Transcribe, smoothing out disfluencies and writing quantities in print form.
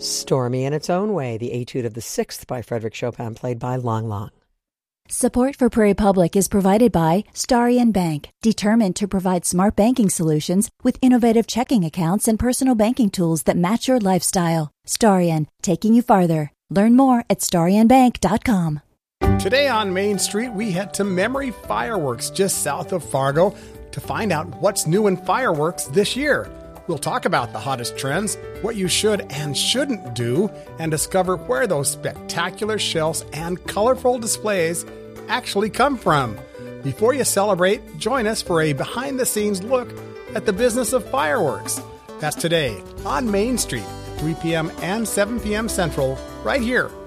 Stormy in its own way, the Etude of the Sixth by Frédéric Chopin, played by Lang Lang. Support for Prairie Public is provided by Starion Bank, determined to provide smart banking solutions with innovative checking accounts and personal banking tools that match your lifestyle. Starion, taking you farther. Learn more at starionbank.com. Today on Main Street, we head to Memory Fireworks just south of Fargo to find out what's new in fireworks this year. We'll talk about the hottest trends, what you should and shouldn't do, and discover where those spectacular shells and colorful displays actually come from. Before you celebrate, join us for a behind-the-scenes look at the business of fireworks. That's today on Main Street, 3 p.m. and 7 p.m. Central, right here